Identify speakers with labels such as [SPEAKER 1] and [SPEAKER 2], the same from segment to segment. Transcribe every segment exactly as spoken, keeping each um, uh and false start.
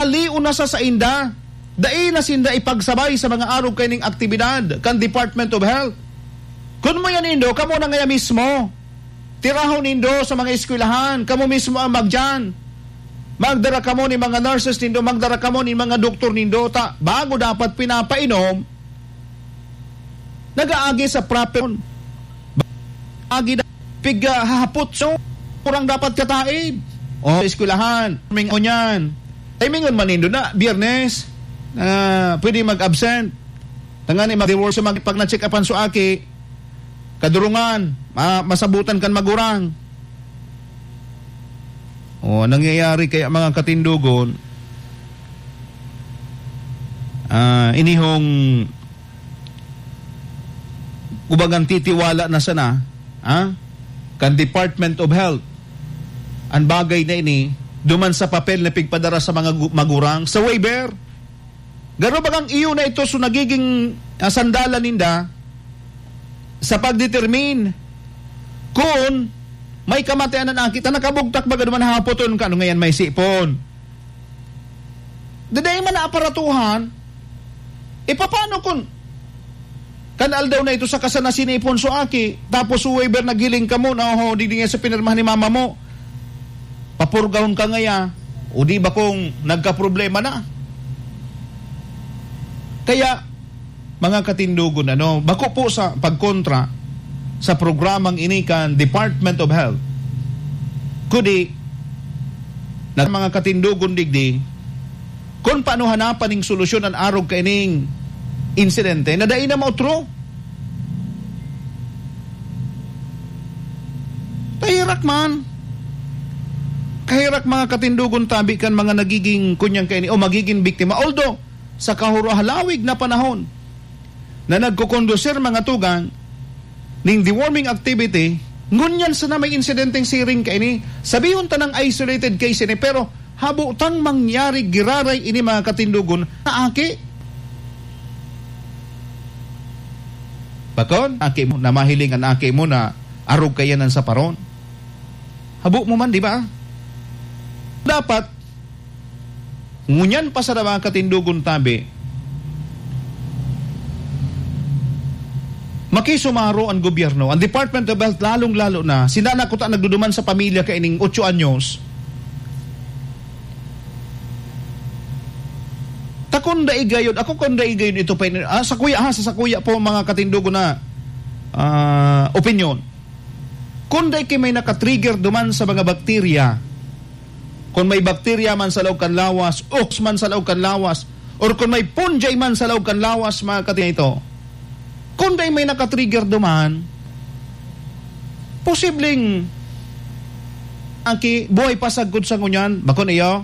[SPEAKER 1] aliw na sa sainda. Dai na sinda ipagsabay sa mga arog kaining aktibidad kan Department of Health. Kung mo yan nindo, kamo na ngaya mismo. Tirahon nindo sa mga eskwelahan, kamo mismo ang magdyan. Magdara kamo ni mga nurses nindo, magdara kamo ni mga doktor nindo, ta, bago dapat pinapainom, nag-aagi sa proper agi da, pig uh, hahapot so, kurang dapat kataib. O, eskwelahan, mingon yan. Ay, mingon man nindo na, biyernes, Uh, pwede mag-absent. Tangani mag-reward sa mag- pag na-check upan so aki, kadurungan, ma- masabutan kan magurang. O, nangyayari kaya mga katindugon, uh, inihong kubagang titiwala na sana, ha? Kan Department of Health. Ang bagay na ini, duman sa papel na pigpadara sa mga gu- magurang, sa waiver. Garo bagang iyo na ito so nagiging uh, sandalan ninda sa pagdetermine kung may kamatayan na nakita, nakabugtak baga naman hapoton ka, ano ngayon may sipon. Daday man na aparatuhan, e paano kung kanal daw na ito sa kasana sinipon so aki, tapos waiver nagiling ka mo, na oh, di nga sa pinirmahan ni mama mo, papurgahon ka ngaya, o di ba kung nagka-problema na? Kaya, mga katindugon, ano, bako po sa pagkontra sa programang inikan Department of Health, kundi, na mga katindugon digdi, kung paano hanapan ng solusyon ang arog kaining insidente, na dahi na mautro. Kahirak man. Kahirak mga katindugon tabi kan mga nagiging kunyang kaini o magiging biktima. Although, sa kahuro-halawig na panahon na nagkukondusir mga tugang ning deworming activity, ngunyan sa na may insidenteng siring ka ini, sabihon tanang isolated case ini, pero habutang mangyari giraray ini mga katindugon na aki. Bakon, aki mo, na mahiling ang aki mo na arog kayanan sa paron. Habu mo man, di ba? Dapat ngunyan pa sa mga katindugon tabi, makisumaro ang gobyerno, ang Department of Health lalong-lalo na, sinana ko ta nagduduman sa pamilya kaining eight anyos, takon da igayod, ako kon da igayod ito pa, ah, sa kuya ha, sa kuya po mga katindugon na uh, opinion, kung da may nakatrigger duman sa mga bakterya, kung may bakterya man sa loob kan lawas, ox man sa loob kan lawas, or kung may punjay man sa loob kan lawas, mga katindugon ito, kung day may nakatrigger duman, posibleng angki buhay pasagod sa ngunyan, bakon iyo,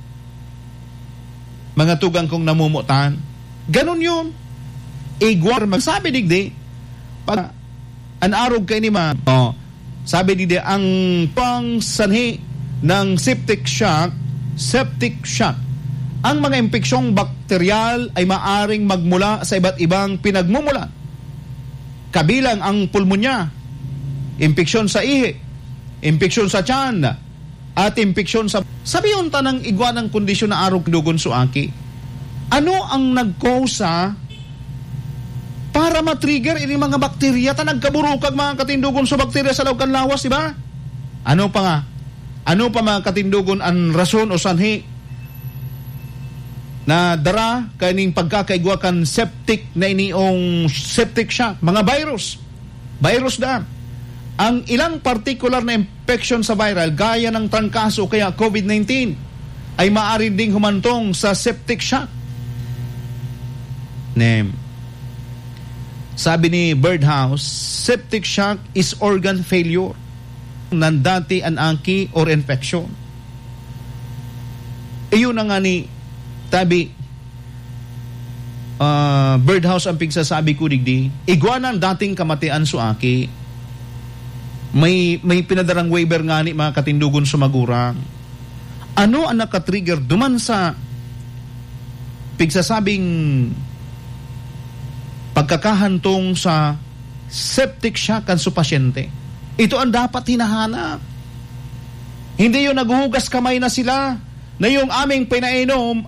[SPEAKER 1] mga tugang kong namumutan, ganun yun. Igwar, magsabi digdi, pag an arog kay ni ma, oh, sabi digdi, ang pang sanhi ng septic shock, septic shock, ang mga impeksyong bakteryal ay maaring magmula sa iba't ibang pinagmumulan. Kabilang ang pulmonya, impeksyon sa ihi, impeksyon sa tiyan, at impeksyon sa... Sabiyon ta ng igwanang kondisyon na arog dugon suaki. Ano ang nagkosa para matrigger ini mga bakterya ta nagkaburukag mga katindugon sa bakterya sa loob kan lawas, di ba? Ano pa nga? Ano pa mga katindugon ang rason o sanhi na dara kaning pagkakaigwa kan septic na iniong septic shock, mga virus. Virus da. Ang ilang particular na infection sa viral, gaya ng trangkaso kaya COVID nineteen, ay maaari ding humantong sa septic shock. Name. Sabi ni Birdhouse, septic shock is organ failure ng dati an angki or infection. Iyon na nga ni tabi uh, Birdhouse ang pigsasabi ko digdi, igwana ang dating kamatian so aki, may may pinadarang waiver nga ni mga katindugon sumagurang. Ano ang nakatrigger duman sa pigsasabing pagkakahantong sa septic shock kan sa pasyente? Ito ang dapat hinahanap. Hindi yung naghuhugas kamay na sila na yung aming pinainom